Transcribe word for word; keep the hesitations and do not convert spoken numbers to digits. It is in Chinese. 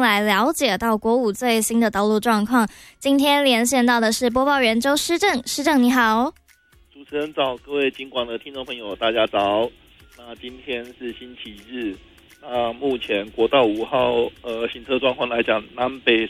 来了解到国五最新的道路状况。今天连线到的是播报员周施正，施正你好。 主持人早，各位金广的听众朋友大家早。那今天是星期日，那目前国道五号呃行车状况来讲，南北